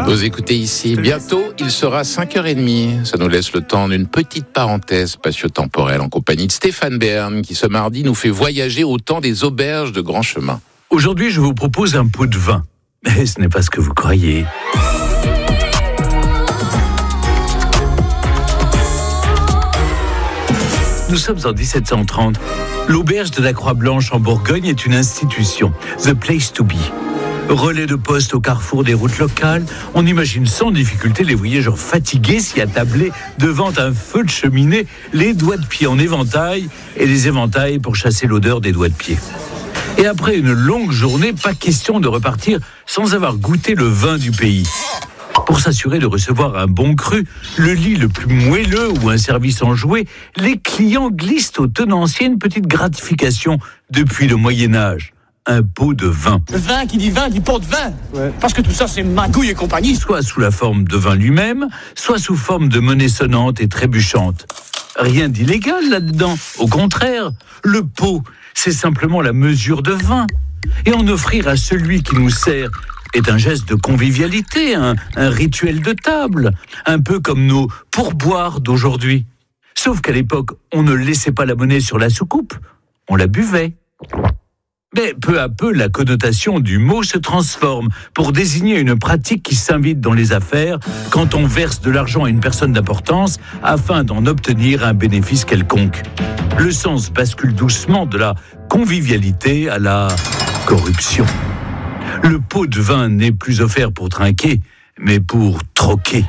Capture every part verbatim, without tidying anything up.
Vous écoutez ici, bientôt il sera cinq heures trente. Ça nous laisse le temps d'une petite parenthèse spatio-temporelle en compagnie de Stéphane Bern qui ce mardi nous fait voyager au temps des auberges de Grand Chemin. Aujourd'hui je vous propose un pot de vin, mais ce n'est pas ce que vous croyez. Nous sommes en dix-sept cent trente. L'auberge de la Croix-Blanche en Bourgogne est une institution, the place to be. Relais de poste au carrefour des routes locales, on imagine sans difficulté les voyageurs fatigués s'y attabler devant un feu de cheminée, les doigts de pied en éventail et les éventails pour chasser l'odeur des doigts de pied. Et après une longue journée, pas question de repartir sans avoir goûté le vin du pays. Pour s'assurer de recevoir un bon cru, le lit le plus moelleux ou un service enjoué, les clients glissent au tenancier une petite gratification depuis le Moyen-Âge. Un pot de vin. Le vin qui dit vin dit pot de vin. Ouais. Parce que tout ça, c'est magouille et compagnie. Soit sous la forme de vin lui-même, soit sous forme de monnaie sonnante et trébuchante. Rien d'illégal là-dedans. Au contraire, le pot, c'est simplement la mesure de vin. Et en offrir à celui qui nous sert est un geste de convivialité, un, un rituel de table, un peu comme nos pourboires d'aujourd'hui. Sauf qu'à l'époque, on ne laissait pas la monnaie sur la soucoupe, on la buvait. Mais peu à peu, la connotation du mot se transforme pour désigner une pratique qui s'invite dans les affaires quand on verse de l'argent à une personne d'importance afin d'en obtenir un bénéfice quelconque. Le sens bascule doucement de la convivialité à la corruption. Le pot de vin n'est plus offert pour trinquer, mais pour troquer.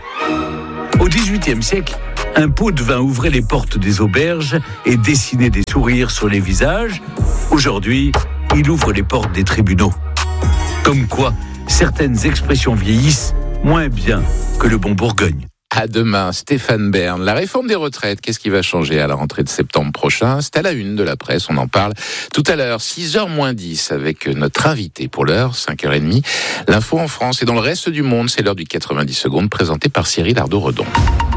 Au dix-huitième siècle, un pot de vin ouvrait les portes des auberges et dessinait des sourires sur les visages. Aujourd'hui, il ouvre les portes des tribunaux. Comme quoi, certaines expressions vieillissent moins bien que le bon Bourgogne. À demain, Stéphane Bern. La réforme des retraites, qu'est-ce qui va changer à la rentrée de septembre prochain? C'est à la une de la presse, on en parle tout à l'heure, six heures moins dix, avec notre invité pour l'heure, cinq heures trente. L'info en France et dans le reste du monde, c'est l'heure du quatre-vingt-dix secondes, présenté par Cyril Ardo-Redon.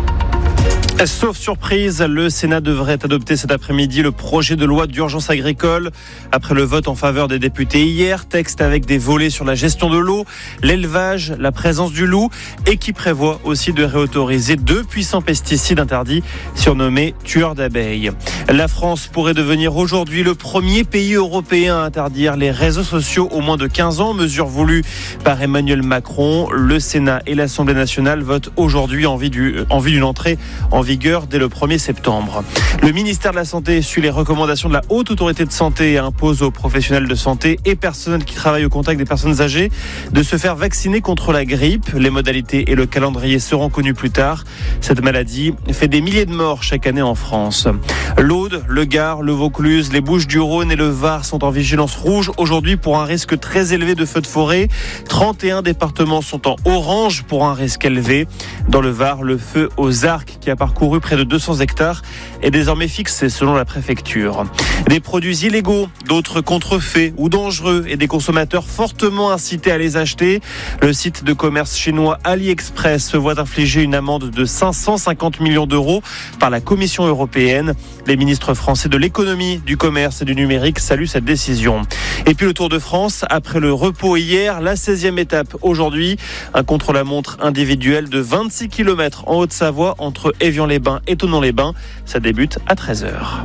Sauf surprise, le Sénat devrait adopter cet après-midi le projet de loi d'urgence agricole. Après le vote en faveur des députés hier, texte avec des volets sur la gestion de l'eau, l'élevage, la présence du loup et qui prévoit aussi de réautoriser deux puissants pesticides interdits surnommés tueurs d'abeilles. La France pourrait devenir aujourd'hui le premier pays européen à interdire les réseaux sociaux aux moins de quinze ans, mesure voulue par Emmanuel Macron. Le Sénat et l'Assemblée nationale votent aujourd'hui en vue du, en vue d'une entrée en vigueur dès le premier septembre. Le ministère de la Santé suit les recommandations de la Haute Autorité de Santé et impose aux professionnels de santé et personnels qui travaillent au contact des personnes âgées de se faire vacciner contre la grippe. Les modalités et le calendrier seront connus plus tard. Cette maladie fait des milliers de morts chaque année en France. L'Aude, le Gard, le Vaucluse, les Bouches-du-Rhône et le Var sont en vigilance rouge aujourd'hui pour un risque très élevé de feux de forêt. trente et un départements sont en orange pour un risque élevé. Dans le Var, le feu aux Arcs qui a parcouru près de deux cents hectares est désormais fixé selon la préfecture. Des produits illégaux, d'autres contrefaits ou dangereux et des consommateurs fortement incités à les acheter. Le site de commerce chinois AliExpress se voit infliger une amende de cinq cent cinquante millions d'euros par la Commission européenne. Les ministres français de l'économie, du commerce et du numérique saluent cette décision. Et puis le Tour de France, après le repos hier, la seizième étape aujourd'hui. Un contre-la-montre individuel de vingt-six kilomètres en Haute-Savoie entre Évian-les-Bains et Thonon-les-Bains. Ça débute à treize heures.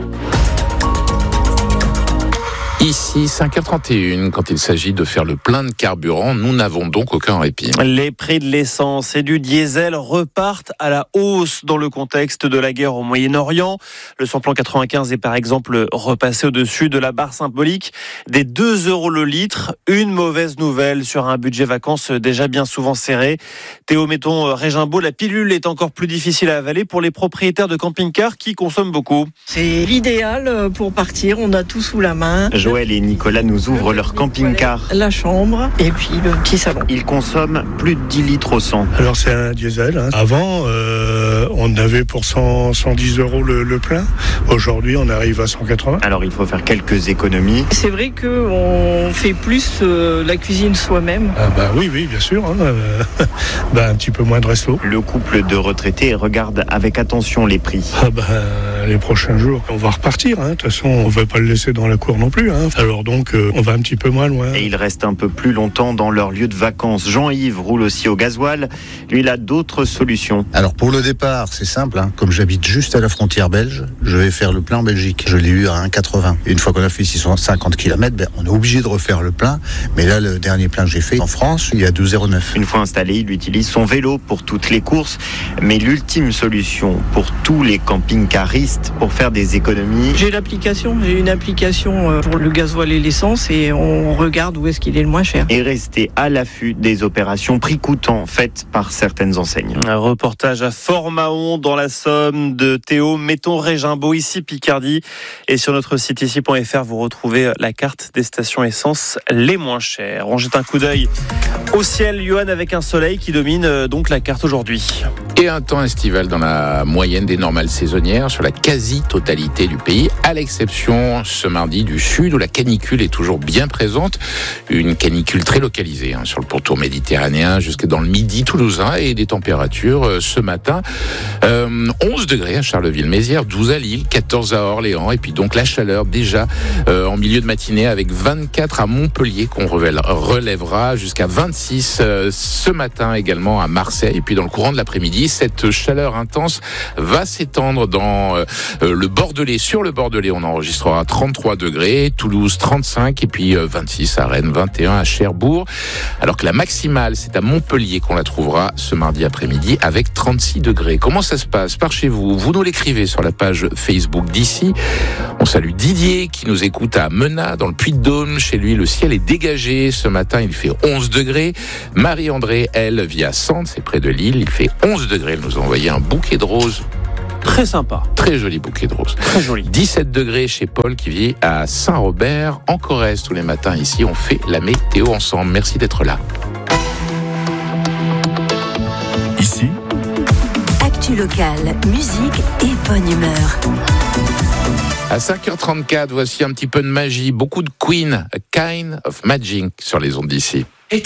Ici, cinq heures trente et une, quand il s'agit de faire le plein de carburant, nous n'avons donc aucun répit. Les prix de l'essence et du diesel repartent à la hausse dans le contexte de la guerre au Moyen-Orient. Le samplon quatre-vingt-quinze est par exemple repassé au-dessus de la barre symbolique des deux euros le litre. Une mauvaise nouvelle sur un budget vacances déjà bien souvent serré. Théo Metton Régimbaud, la pilule est encore plus difficile à avaler pour les propriétaires de camping-cars qui consomment beaucoup. C'est l'idéal pour partir, on a tout sous la main. Joël et Nicolas nous ouvrent leur camping-car. La chambre et puis le petit salon. Ils consomment plus de dix litres au cent. Alors c'est un diesel. Hein. Avant, euh, on avait pour cent, cent dix euros le, le plein. Aujourd'hui, on arrive à cent quatre-vingts. Alors il faut faire quelques économies. C'est vrai qu'on fait plus euh, la cuisine soi-même. Ah bah oui, oui, bien sûr. Hein. Euh, bah un petit peu moins de resto. Le couple de retraités regarde avec attention les prix. Ah bah ben, les prochains jours, on va repartir. Hein. De toute façon, on ne va pas le laisser dans la cour non plus. Hein. Alors donc, euh, on va un petit peu moins loin. Et ils restent un peu plus longtemps dans leur lieu de vacances. Jean-Yves roule aussi au gasoil. Lui, il a d'autres solutions. Alors pour le départ, c'est simple. Hein. Comme j'habite juste à la frontière belge, je vais faire le plein en Belgique. Je l'ai eu à un virgule quatre-vingts. Une fois qu'on a fait six cent cinquante kilomètres, ben, on est obligé de refaire le plein. Mais là, le dernier plein que j'ai fait en France, il y a deux virgule zéro neuf. Une fois installé, il utilise son vélo pour toutes les courses. Mais l'ultime solution pour tous les camping-caristes, pour faire des économies... J'ai l'application, j'ai une application pour le gasoil et l'essence et on regarde où est-ce qu'il est le moins cher. Et rester à l'affût des opérations prix coûtant faites par certaines enseignes. Un reportage à Fort-Mahon dans la Somme de Théo Metton-Régimbault, ici Picardie. Et sur notre site ici point f r, vous retrouvez la carte des stations essence les moins chères. On jette un coup d'œil au ciel, Johan, avec un soleil qui domine donc la carte aujourd'hui. Et un temps estival dans la moyenne des normales saisonnières sur la quasi-totalité du pays, à l'exception ce mardi du sud où la canicule est toujours bien présente. Une canicule très localisée hein, sur le pourtour méditerranéen jusque dans le midi toulousain et des températures euh, ce matin. Euh, onze degrés à Charleville-Mézières, douze à Lille, quatorze à Orléans et puis donc la chaleur déjà euh, en milieu de matinée avec vingt-quatre à Montpellier qu'on relèvera jusqu'à vingt-six euh, ce matin également à Marseille et puis dans le courant de l'après-midi. Cette chaleur intense va s'étendre dans euh, le Bordelais. Sur le Bordelais, on enregistrera trente-trois degrés, Toulouse trente-cinq et puis euh, vingt-six à Rennes, vingt et un à Cherbourg. Alors que la maximale, c'est à Montpellier qu'on la trouvera ce mardi après-midi avec trente-six degrés. Comment ça se passe par chez vous? Vous nous l'écrivez sur la page Facebook d'ici. On salue Didier qui nous écoute à Menat dans le Puy-de-Dôme. Chez lui, le ciel est dégagé. Ce matin, il fait onze degrés. Marie-André, elle, vit à Sante, c'est près de Lille. Il fait onze degrés. Elle nous a envoyé un bouquet de roses. Très sympa. Très joli bouquet de roses. Très joli. dix-sept degrés chez Paul qui vit à Saint-Robert en Corrèze. Tous les matins ici, on fait la météo ensemble. Merci d'être là. Ici, Actu locale, musique et bonne humeur. À cinq heures trente-quatre, voici un petit peu de magie. Beaucoup de Queen, A Kind of Magic sur les ondes d'ici.